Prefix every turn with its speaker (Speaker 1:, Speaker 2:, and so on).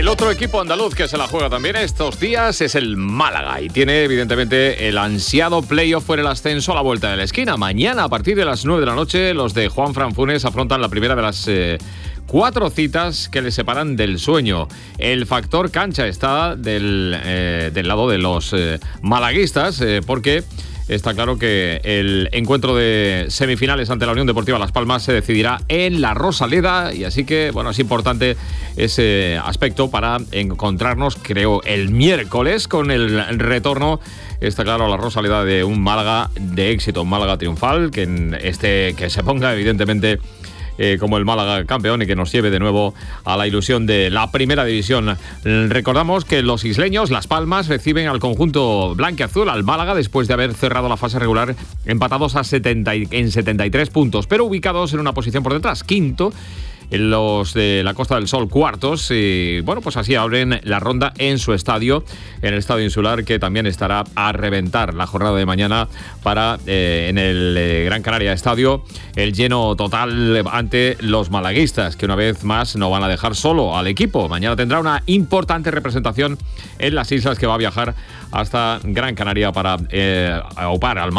Speaker 1: El otro equipo andaluz que se la juega también estos días es el Málaga y tiene evidentemente el ansiado playoff por el ascenso a la vuelta de la esquina. Mañana a partir de las 9 de la noche los de Juanfran Funes afrontan la primera de las 4 citas que les separan del sueño. El factor cancha está del lado de los malaguistas porque está claro que el encuentro de semifinales ante la Unión Deportiva Las Palmas se decidirá en la Rosaleda y así que, bueno, es importante ese aspecto para encontrarnos, creo, el miércoles con el retorno, está claro, a la Rosaleda de un Málaga de éxito, un Málaga triunfal, que se ponga evidentemente como el Málaga campeón y que nos lleve de nuevo a la ilusión de la primera división. Recordamos que los isleños, Las Palmas, reciben al conjunto blanquiazul, al Málaga, después de haber cerrado la fase regular empatados en 73 puntos, pero ubicados en una posición por detrás, quinto. Los de la Costa del Sol, cuartos, y bueno, pues así abren la ronda en su estadio, en el Estadio Insular, que también estará a reventar la jornada de mañana para, en el Gran Canaria Estadio, el lleno total ante los malaguistas, que una vez más no van a dejar solo al equipo. Mañana tendrá una importante representación en las islas, que va a viajar hasta Gran Canaria para aupar al